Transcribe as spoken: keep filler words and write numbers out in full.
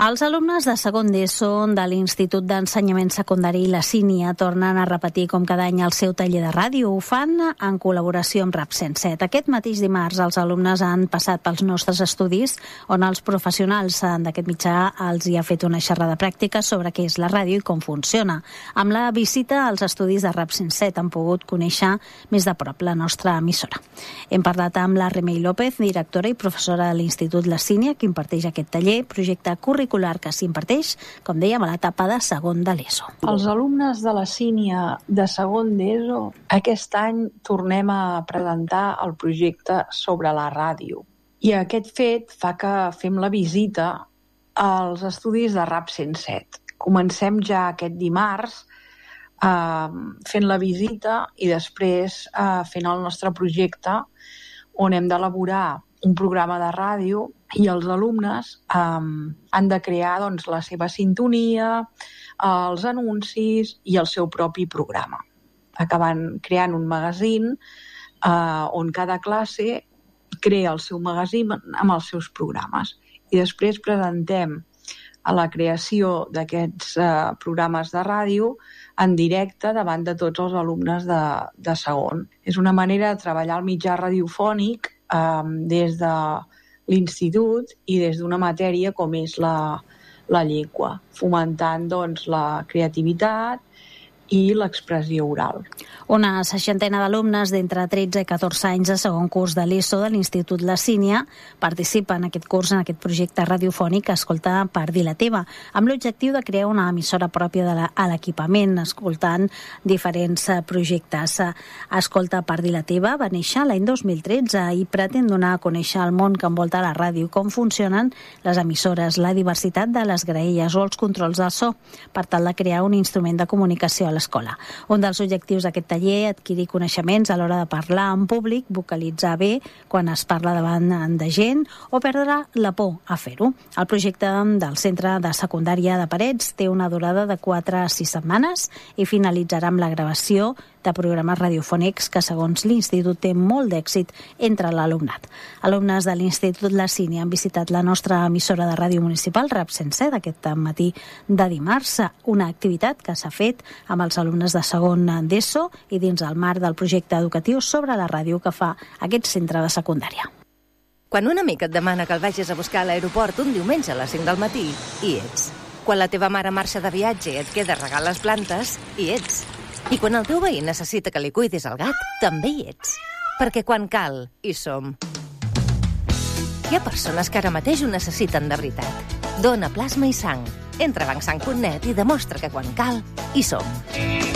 Els alumnes de segon d'ESO de l'Institut d'Ensenyament Secundari La Sínia tornen a repetir com cada any el seu taller de ràdio. Ho fan en col·laboració amb RAP cent set. Aquest mateix dimarts els alumnes han passat pels nostres estudis on els professionals d'aquest mitjà els hi ha fet una xerrada pràctica sobre què és la ràdio i com funciona. Amb la visita als estudis de RAP cent set han pogut conèixer més de prop la nostra emissora. Hem parlat amb la Remei López, directora i professora de l'Institut La Sínia, que imparteix aquest taller, projecte curricular que s'imparteix, com dèiem, a l'etapa de segon de l'ESO. Els alumnes de la Sínia de segon d'ESO aquest any tornem a presentar el projecte sobre la ràdio. I aquest fet fa que fem la visita als estudis de RAP cent set. Comencem ja aquest dimarts eh, fent la visita i després eh, fent el nostre projecte on hem d'elaborar un programa de ràdio i els alumnes um, han de crear doncs, la seva sintonia, els anuncis i el seu propi programa. Acaben creant un magazín uh, on cada classe crea el seu magazín amb els seus programes. I després presentem a la creació d'aquests uh, programes de ràdio en directe davant de tots els alumnes de, de segon. És una manera de treballar el mitjà radiofònic eh, des de l'institut i des d'una matèria com és la, la llengua, fomentant doncs, la creativitat i l'expressió oral. Una seixantena d'alumnes d'entre tretze i catorze anys de segon curs de l'ESO de l'Institut La Sínia participa en aquest curs, en aquest projecte radiofònic Escolta per dir la teva, amb l'objectiu de crear una emissora pròpia de la, a l'equipament, escoltant diferents projectes. Escolta per dir la teva va néixer l'any dos mil tretze i pretén donar a conèixer el món que envolta la ràdio, com funcionen les emissores, la diversitat de les graelles o els controls del so, per tal de crear un instrument de comunicació a l'escola. Un dels objectius d'aquest taller, adquirir coneixements a l'hora de parlar en públic, vocalitzar bé quan es parla davant de gent o perdre la por a fer-ho. El projecte del Centre de Secundària de Parets té una durada de quatre a sis setmanes i finalitzarà amb la gravació de programes radiofònics que, segons l'Institut, té molt d'èxit entre l'alumnat. Alumnes de l'Institut La Sínia han visitat la nostra emissora de ràdio municipal, RAP cent set, aquest matí de dimarts, una activitat que s'ha fet amb els alumnes de segon d'ESO i dins el marc del projecte educatiu sobre la ràdio que fa aquest centre de secundària. Quan un amic et demana que el vagis a buscar a l'aeroport un diumenge a les cinc del matí, hi ets. Quan la teva mare marxa de viatge i et queda regar les plantes, hi ets. I quan el teu veí necessita que li cuidis el gat, també hi ets. Perquè quan cal, hi som. Hi ha persones que ara mateix ho necessiten de veritat. Dona plasma i sang. Entra a bancsang punt net i demostra que quan cal, hi som.